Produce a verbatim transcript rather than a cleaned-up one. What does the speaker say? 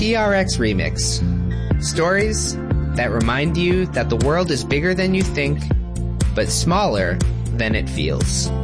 P R X Remix. Stories that remind you that the world is bigger than you think, but smaller than it feels.